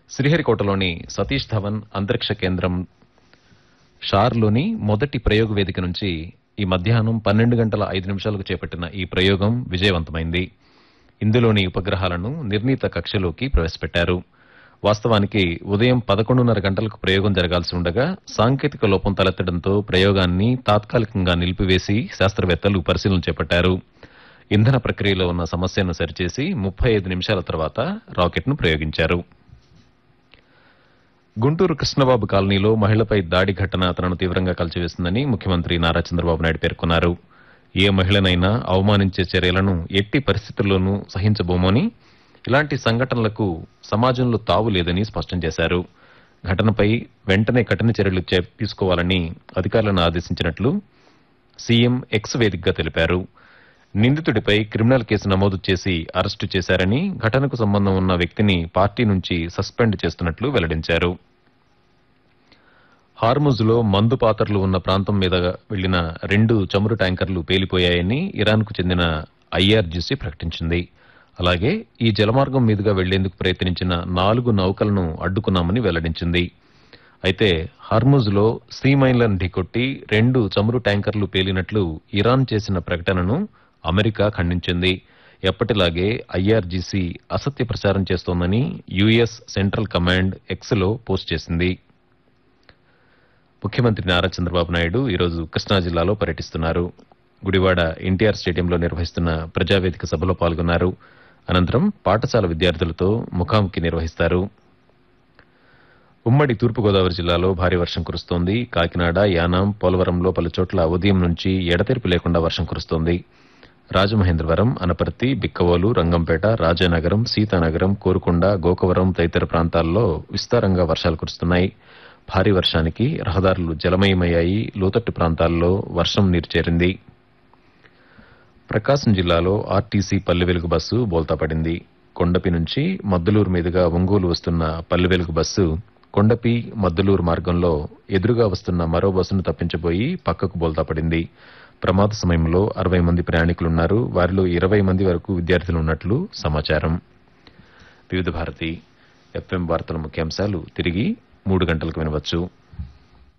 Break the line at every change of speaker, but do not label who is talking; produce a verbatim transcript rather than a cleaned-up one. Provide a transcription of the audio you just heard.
శ్రీహరికోటలోని సతీష్ ధవన్ అంతరిక్ష కేంద్రం షార్లోని మొదటి ప్రయోగ వేదిక నుంచి ఈ మధ్యాహ్నం పన్నెండు గంటల ఐదు నిమిషాలకు చేపట్టిన ఈ ప్రయోగం విజయవంతమైంది. ఇందులోని ఉపగ్రహాలను నిర్ణీత కక్షలోకి ప్రవేశపెట్టారు. వాస్తవానికి ఉదయం పదకొండున్నర గంటలకు ప్రయోగం జరగాల్సి ఉండగా సాంకేతిక లోపం తలెత్తడంతో ప్రయోగాన్ని తాత్కాలికంగా నిలిపివేసి శాస్త్రవేత్తలు పరిశీలన చేపట్టారు. ఇంధన ప్రక్రియలో ఉన్న సమస్యను సరిచేసి ముప్పై ఐదు నిమిషాల తర్వాత రాకెట్ను ప్రయోగించారు. గుంటూరు కృష్ణబాబు కాలనీలో మహిళపై దాడి ఘటన తనను తీవ్రంగా కలిచివేసిందని ముఖ్యమంత్రి నారా చంద్రబాబు నాయుడు పేర్కొన్నారు. ఏ మహిళనైనా అవమానించే చర్యలను ఎట్టి పరిస్థితుల్లోనూ సహించబోమని, ఇలాంటి సంఘటనలకు సమాజంలో తావు లేదని స్పష్టం చేశారు. ఘటనపై వెంటనే కఠిన చర్యలు తీసుకోవాలని అధికారులను ఆదేశించినట్లు సీఎం ఎక్స్ వేదికగా తెలిపారు. నిందితుడిపై క్రిమినల్ కేసు నమోదు చేసి అరెస్టు చేశారని, ఘటనకు సంబంధం ఉన్న వ్యక్తిని పార్టీ నుంచి సస్పెండ్ చేస్తున్నట్లు వెల్లడించారు. హార్ముజ్లో మందు పాత్రలు ఉన్న ప్రాంతం మీద వెళ్లిన రెండు చమురు ట్యాంకర్లు పేలిపోయాయని ఇరాన్కు చెందిన ఐఆర్జీసీ ప్రకటించింది. అలాగే ఈ జలమార్గం మీదుగా వెళ్లేందుకు ప్రయత్నించిన నాలుగు నౌకలను అడ్డుకున్నామని వెల్లడించింది. అయితే హార్ముజ్లో సీ మైన్లను ఢీకొట్టి రెండు చమురు ట్యాంకర్లు పేలినట్లు ఇరాన్ చేసిన ప్రకటనను అమెరికా ఖండించింది. ఎప్పటిలాగే ఐఆర్జీసీ అసత్య ప్రచారం చేస్తోందని యూఎస్ సెంట్రల్ కమాండ్ ఎక్స్లో పోస్ట్ చేసింది. ముఖ్యమంత్రి నారా చంద్రబాబు నాయుడు ఈరోజు కృష్ణా జిల్లాలో పర్యటిస్తున్నారు. గుడివాడ ఎన్టీఆర్ స్టేడియంలో నిర్వహిస్తున్న ప్రజావేదిక సభలో పాల్గొన్నారు. అనంతరం పాఠశాల విద్యార్థులతో ముఖాముఖి నిర్వహిస్తారు. ఉమ్మడి తూర్పుగోదావరి జిల్లాలో భారీ వర్షం కురుస్తోంది. కాకినాడ, యానాం, పోలవరంలో పలుచోట్ల ఉదయం నుంచి ఎడతెరిపి లేకుండా వర్షం కురుస్తోంది. రాజమహేంద్రవరం, అనపర్తి, బిక్కవోలు, రంగంపేట, రాజానగరం, సీతానగరం, కోరుకొండ, గోకవరం తదితర ప్రాంతాల్లో విస్తారంగా వర్షాలు కురుస్తున్నాయి. భారీ వర్షానికి రహదారులు జలమయమయ్యాయి. లోతట్టు ప్రాంతాల్లో వర్షం నీరు చేరింది. ప్రకాశం జిల్లాలో ఆర్టీసీ పల్లె వెలుగు బస్సు బోల్తాపడింది. కొండపి నుంచి మద్దులూరు మీదుగా ఒంగోలు వస్తున్న పల్లె వెలుగు బస్సు కొండపి మద్దులూరు మార్గంలో ఎదురుగా వస్తున్న మరో బస్సును తప్పించబోయి పక్కకు బోల్తాపడింది. ప్రమాద సమయంలో అరవై మంది ప్రయాణికులున్నారు. వారిలో ఇరవై మంది వరకు విద్యార్థులున్నట్లు సమాచారం. వివిధ భారతి ఎఫ్ఎం వార్తల ముఖ్యాంశాలు తిరిగి మూడు గంటలకు వినవచ్చు.